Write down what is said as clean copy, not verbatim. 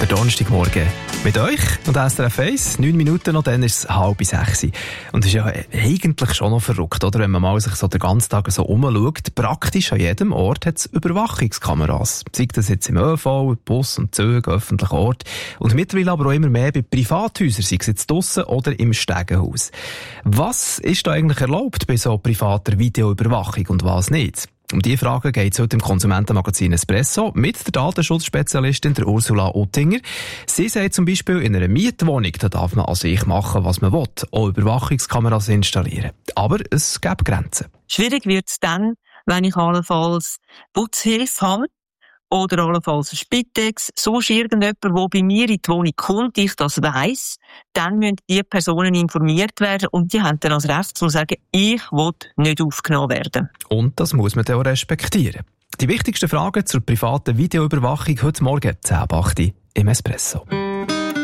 Der Donnerstagmorgen mit euch und SRF 1. 9 Minuten noch, dann ist es 5:30. Und es ist ja eigentlich schon noch verrückt, oder? Wenn man mal sich so den ganzen Tag so umschaut. Praktisch an jedem Ort hat es Überwachungskameras. Sei das jetzt im ÖV, Bus und Zügen, öffentlichen Ort. Und mittlerweile aber auch immer mehr bei Privathäusern, sei es jetzt draussen oder im Stegenhaus. Was ist da eigentlich erlaubt bei so privater Videoüberwachung und was nicht? Um diese Frage geht es heute im Konsumentenmagazin Espresso mit der Datenschutzspezialistin der Ursula Uttinger. Sie sagt zum Beispiel, in einer Mietwohnung da darf man an sich machen, was man will, auch Überwachungskameras installieren. Aber es gibt Grenzen. Schwierig wird es dann, wenn ich allenfalls Putzhilfe habe oder allenfalls eine Spitex, sonst irgendjemand, der bei mir in die Wohnung kommt, ich das weiss, dann müssen die Personen informiert werden und die haben dann das Recht zu sagen, ich will nicht aufgenommen werden. Und das muss man dann auch respektieren. Die wichtigsten Fragen zur privaten Videoüberwachung heute Morgen 10:08 im Espresso.